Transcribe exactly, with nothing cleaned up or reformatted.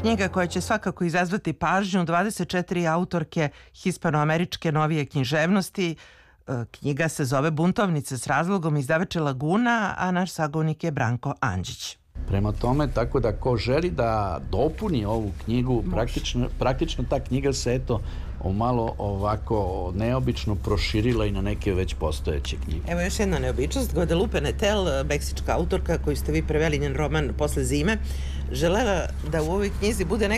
knjiga koja će svakako izazvati pažnju dvadeset četiri autorke hispanoameričke novije književnosti. Knjiga se zove Buntovnice s razlogom, izdavač je Laguna, a naš sagovornik je Branko Andžić. Prema tome, tako da ko želi da dopuni ovu knjigu, praktično, praktično ta knjiga se eto malo ovako neobično proširila i na neke već postojeće knjige. Evo još jedna neobičnost. Guadalupe Nettel, meksička autorka koju ste vi preveli njen roman Posle zime, želela da u ovoj knjizi bude neka